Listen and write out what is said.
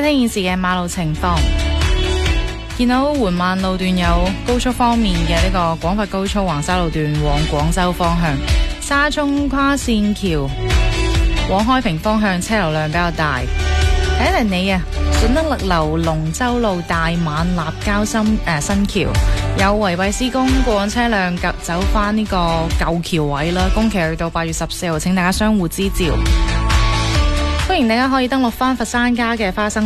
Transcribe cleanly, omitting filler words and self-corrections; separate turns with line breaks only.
睇現時嘅馬路情況。見到緩慢路段有高速方面嘅呢個廣佛高速橫沙路段往廣州方向，沙涌跨線橋往開平方向車流量比較大。睇嚟你啊，順德勒流龍舟路大馬立交新橋有違規施工，過往車輛走翻呢個舊橋位啦。工期去到8月14號，請大家相互支照。歡迎大家可以登錄翻佛山家嘅花生